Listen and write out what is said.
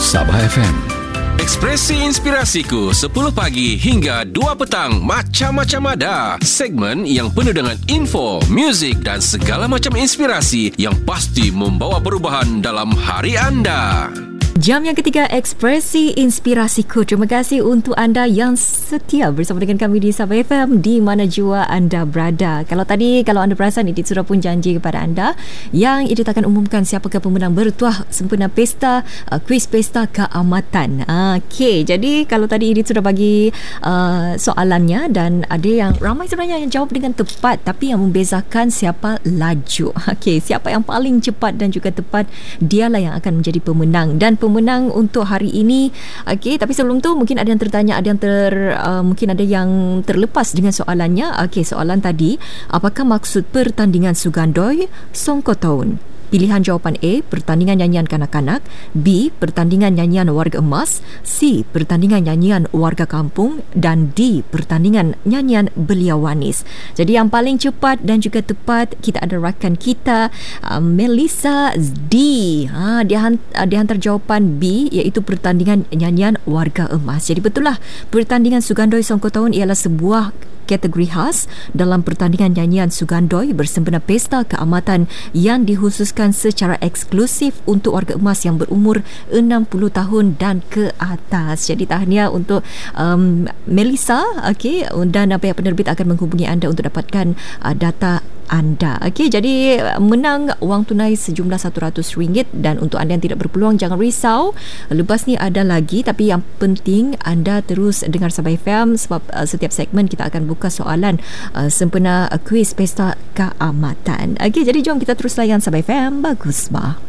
Sabah FM. Ekspresi inspirasiku 10 pagi hingga 2 petang macam-macam ada. Segmen yang penuh dengan info, muzik dan segala macam inspirasi yang pasti membawa perubahan dalam hari anda. Jam yang ketiga, Ekspresi Inspirasiku. Terima kasih untuk anda yang setia bersama dengan kami di Sabah FM di mana jua anda berada. Kalau anda perasan, Edith sudah pun janji kepada anda yang Edith akan umumkan siapakah pemenang bertuah sempena pesta, kuis pesta keamatan. Okey, jadi kalau tadi Edith sudah bagi soalannya dan ada yang ramai sebenarnya yang jawab dengan tepat, tapi yang membezakan siapa laju. Okey, siapa yang paling cepat dan juga tepat, dialah yang akan menjadi pemenang. Dan pemenang untuk hari ini. Okey, tapi sebelum tu mungkin ada yang tertanya, mungkin ada yang terlepas dengan soalannya. Okey, soalan tadi, apakah maksud pertandingan Sugandoi Songkotone? Pilihan jawapan A, pertandingan nyanyian kanak-kanak; B, pertandingan nyanyian warga emas; C, pertandingan nyanyian warga kampung; dan D, pertandingan nyanyian belia wanis. Jadi yang paling cepat dan juga tepat, kita ada rakan kita, Melissa D. Dia hantar jawapan B, iaitu pertandingan nyanyian warga emas. Jadi betul lah, pertandingan Sugandoi Songkotone ialah sebuah kategori khas dalam pertandingan nyanyian Sugandoi bersempena pesta keamatan yang dikhususkan secara eksklusif untuk warga emas yang berumur 60 tahun dan ke atas. Jadi tahniah untuk Melissa. Okey, dan pihak penerbit akan menghubungi anda untuk dapatkan data anda. Okey, jadi menang wang tunai sejumlah RM100. Dan untuk anda yang tidak berpeluang, jangan risau, lepas ni ada lagi. Tapi yang penting anda terus dengar Sabah FM, sebab setiap segmen kita akan buka soalan sempena kuis pesta keamatan. Okey, jadi jom kita terus layan Sabah FM. Bagus, bah.